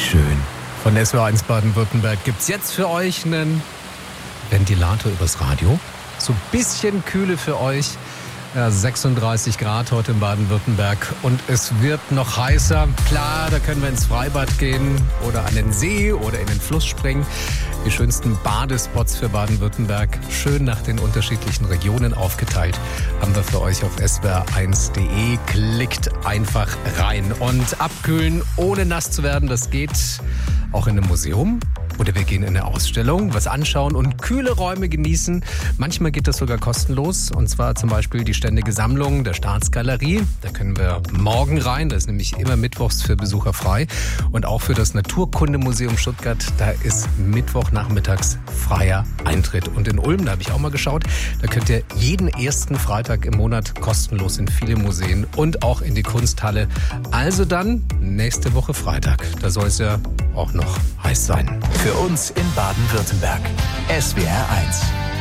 schön. Von SWR1 Baden-Württemberg gibt's jetzt für euch einen Ventilator übers Radio. So ein bisschen Kühle für euch. Ja, 36 Grad heute in Baden-Württemberg und es wird noch heißer. Klar, da können wir ins Freibad gehen oder an den See oder in den Fluss springen. Die schönsten Badespots für Baden-Württemberg, schön nach den unterschiedlichen Regionen aufgeteilt, haben wir für euch auf swr1.de. Klickt einfach rein. Und abkühlen, ohne nass zu werden, das geht auch in einem Museum. Oder wir gehen in eine Ausstellung, was anschauen und kühle Räume genießen. Manchmal geht das sogar kostenlos. Und zwar zum Beispiel die Ständige Sammlung der Staatsgalerie. Da können wir morgen rein. Das ist nämlich immer mittwochs für Besucher frei. Und auch für das Naturkundemuseum Stuttgart. Da ist Mittwochnachmittags freier Eintritt. Und in Ulm, da habe ich auch mal geschaut, da könnt ihr jeden ersten Freitag im Monat kostenlos in viele Museen und auch in die Kunsthalle. Also dann nächste Woche Freitag. Da soll es ja auch noch heiß sein. Für uns in Baden-Württemberg. SWR1.